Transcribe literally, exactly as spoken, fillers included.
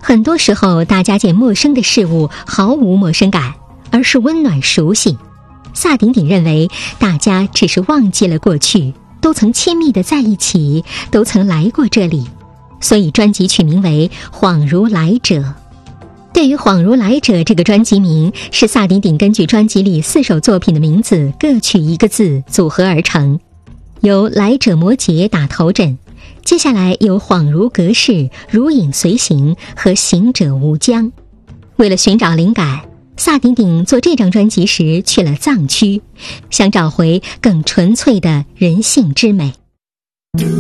很多时候，大家见陌生的事物毫无陌生感，而是温暖熟悉。萨顶顶认为，大家只是忘记了过去，都曾亲密地在一起，都曾来过这里，所以专辑取名为《恍如来者》。对于《恍如来者》这个专辑名，是萨顶顶根据专辑里四首作品的名字各取一个字组合而成，由来者摩羯打头阵，接下来有恍如隔世、如影随形和行者无疆。为了寻找灵感，萨顶顶做这张专辑时去了藏区，想找回更纯粹的人性之美。